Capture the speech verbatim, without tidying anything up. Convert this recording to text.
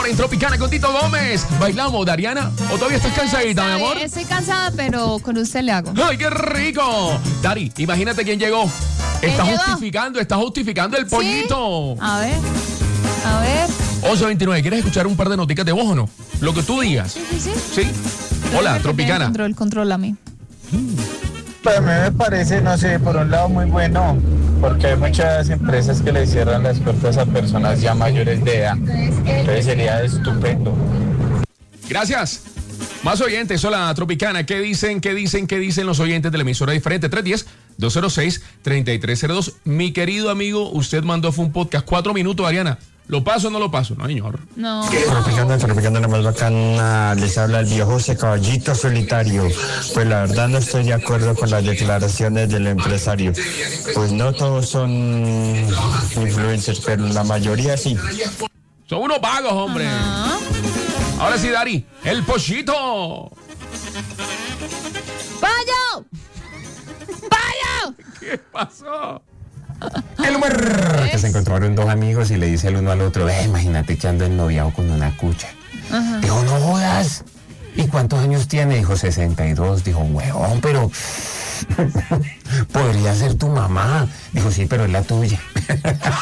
en Tropicana con Tito Gómez. ¿Bailamos, Dariana? ¿O todavía estás cansadita, mi amor? Estoy cansada, pero con usted le hago. ¡Ay, qué rico! Dari, imagínate quién llegó. Está llegó? justificando, está justificando el pollito. ¿Sí? A ver, a ver. ocho veintinueve, ¿quieres escuchar un par de noticias de vos o no? Lo que tú digas. Sí, sí, sí. ¿Sí? Hola, Tropicana. Control, control a mí. Pues a mí me parece, no sé, por un lado muy bueno, porque hay muchas empresas que le cierran las puertas a personas ya mayores de edad. Entonces sería estupendo. Gracias. Más oyentes, hola Tropicana, ¿qué dicen, qué dicen, qué dicen los oyentes de la emisora diferente? tres uno cero, dos cero seis, tres tres cero dos. Mi querido amigo, usted mandó fue un podcast, cuatro minutos, Ariana. ¿Lo paso o no lo paso? No, señor. No. Tropicana, Tropicana, la más bacana, les habla el viejo José Caballito Solitario. Pues la verdad no estoy de acuerdo con las declaraciones del empresario. Pues no todos son influencers, pero la mayoría sí. Son unos vagos, hombre. Ajá. Ahora sí, Dari, el pollito. ¡Pollo! ¡Pollo! ¿Qué pasó? El humor. Que se encontraron dos amigos y le dice el uno al otro, eh, imagínate que ando ennoviado con una cucha. Ajá. Dijo, no jodas. ¿Y cuántos años tiene? Dijo, sesenta y dos. Dijo, huevón, pero podría ser tu mamá. Dijo, sí, pero es la tuya.